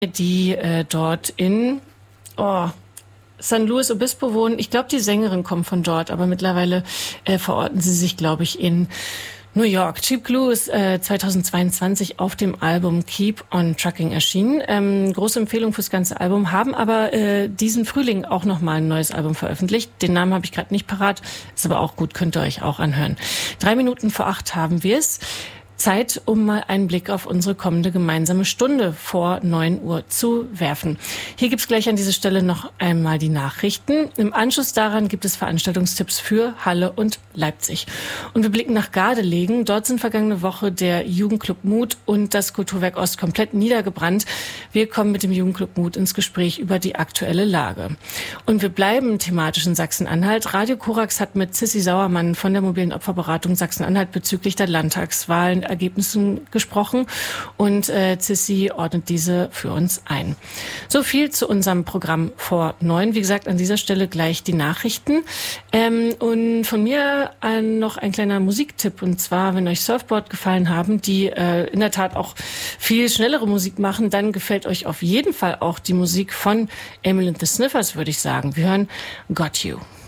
die dort in San Luis Obispo wohnen. Ich glaube, die Sängerin kommt von dort, aber mittlerweile verorten sie sich, glaube ich, in New York. Cheap Glue ist 2022 auf dem Album Keep on Trucking erschienen. Große Empfehlung fürs ganze Album, haben aber diesen Frühling auch nochmal ein neues Album veröffentlicht. Den Namen habe ich gerade nicht parat, ist aber auch gut, könnt ihr euch auch anhören. 7:03 haben wir es. Zeit, um mal einen Blick auf unsere kommende gemeinsame Stunde vor 9 Uhr zu werfen. Hier gibt's gleich an dieser Stelle noch einmal die Nachrichten. Im Anschluss daran gibt es Veranstaltungstipps für Halle und Leipzig. Und wir blicken nach Gardelegen. Dort sind vergangene Woche der Jugendclub Mut und das Kulturwerk Ost komplett niedergebrannt. Wir kommen mit dem Jugendclub Mut ins Gespräch über die aktuelle Lage. Und wir bleiben thematisch in Sachsen-Anhalt. Radio Korax hat mit Sissi Sauermann von der mobilen Opferberatung Sachsen-Anhalt bezüglich der Landtagswahlen Ergebnissen gesprochen und Sissi ordnet diese für uns ein. So viel zu unserem Programm vor 9. Wie gesagt, an dieser Stelle gleich die Nachrichten. Und von mir noch ein kleiner Musiktipp. Und zwar, wenn euch Surfboard gefallen haben, die in der Tat auch viel schnellere Musik machen, dann gefällt euch auf jeden Fall auch die Musik von Emily and the Sniffers, würde ich sagen. Wir hören Got You.